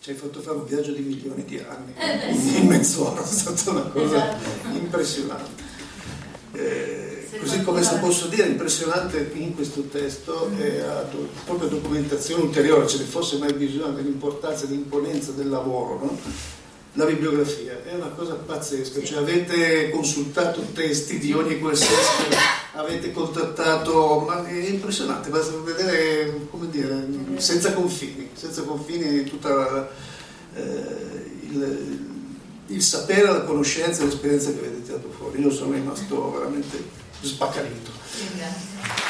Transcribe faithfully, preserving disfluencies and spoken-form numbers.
ci hai fatto fare un viaggio di milioni di anni eh, sì. in mezz'ora, è stata una cosa esatto. impressionante. Eh, così come se posso dire, impressionante in questo testo mm. è a do, proprio documentazione ulteriore, ce ne fosse mai bisogno dell'importanza e dell'imponenza del lavoro, no? La bibliografia è una cosa pazzesca, sì. Cioè avete consultato testi di ogni qualsiasi, avete contattato, ma è impressionante, basta vedere, come dire, senza confini, senza confini tutta la, eh, il, il sapere, la conoscenza e l'esperienza che avete tirato fuori. Io sono rimasto veramente sbaccarito.